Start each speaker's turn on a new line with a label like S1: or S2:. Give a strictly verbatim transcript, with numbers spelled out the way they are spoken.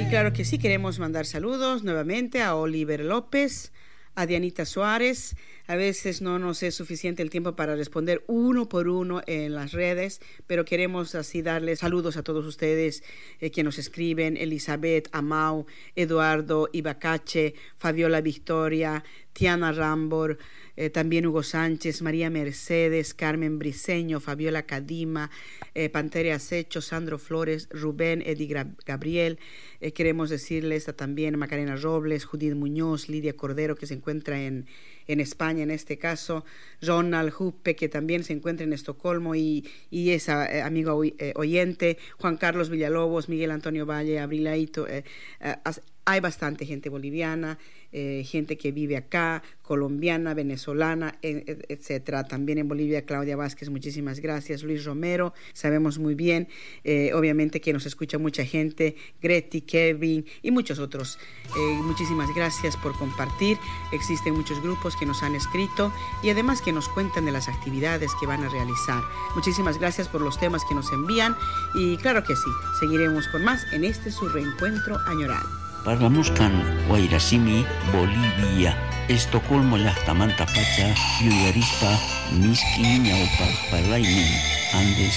S1: claro que sí, queremos mandar saludos nuevamente a Oliver López, a Dianita Suárez. A veces no nos es suficiente el tiempo para responder uno por uno en las redes, pero queremos así darles saludos a todos ustedes eh, que nos escriben: Elizabeth, Amau, Eduardo Ibacache, Fabiola Victoria, Tiana Rambor, eh, también Hugo Sánchez, María Mercedes, Carmen Briceño, Fabiola Cadima, eh, Panteria Acecho, Sandro Flores, Rubén, Eddie Gra- Gabriel. Eh, queremos decirles a también Macarena Robles, Judith Muñoz, Lidia Cordero, que se encuentra en, en España en este caso, Ronald Huppe, que también se encuentra en Estocolmo y, y es eh, amigo eh, oyente, Juan Carlos Villalobos, Miguel Antonio Valle, Abrilaito. Eh, eh, hay bastante gente boliviana, eh, gente que vive acá, colombiana, venezolana, et, etcétera. También en Bolivia, Claudia Vázquez, muchísimas gracias. Luis Romero, sabemos muy bien, eh, obviamente que nos escucha mucha gente, Greti, Kevin y muchos otros. Eh, muchísimas gracias por compartir. Existen muchos grupos que nos han escrito y además que nos cuentan de las actividades que van a realizar. Muchísimas gracias por los temas que nos envían y claro que sí, seguiremos con más en este su reencuentro añoral.
S2: Parlamuskan Wairasimi, Bolivia, Estocolmo llaqtamanta pacha, Yuyarispa, Miski Ñawpaq Parlaymi, Andes